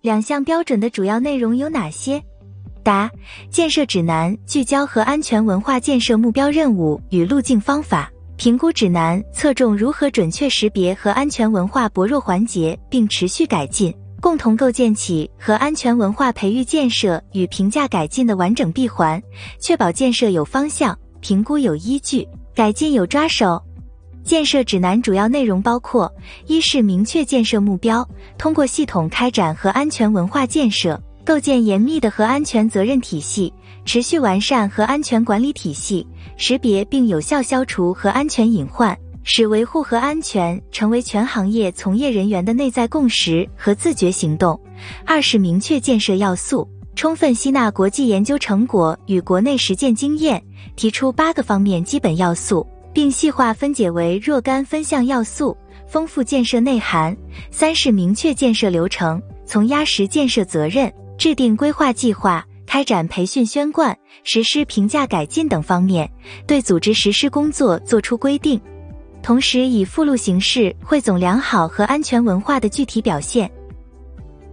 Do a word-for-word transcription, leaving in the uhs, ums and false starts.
两项标准的主要内容有哪些？答：建设指南聚焦和安全文化建设目标任务与路径方法，评估指南侧重如何准确识别和安全文化薄弱环节并持续改进，共同构建起和安全文化培育建设与评价改进的完整闭环，确保建设有方向，评估有依据，改进有抓手。建设指南主要内容包括：一是明确建设目标，通过系统开展和安全文化建设，构建严密的和安全责任体系，持续完善和安全管理体系，识别并有效消除和安全隐患，使维护和安全成为全行业从业人员的内在共识和自觉行动。二是明确建设要素，充分吸纳国际研究成果与国内实践经验，提出八个方面基本要素，并细化分解为若干分项要素，丰富建设内涵。三是明确建设流程，从压实建设责任，制定规划计划，开展培训宣贯，实施评价改进等方面，对组织实施工作作出规定。同时以附录形式汇总良好和安全文化的具体表现，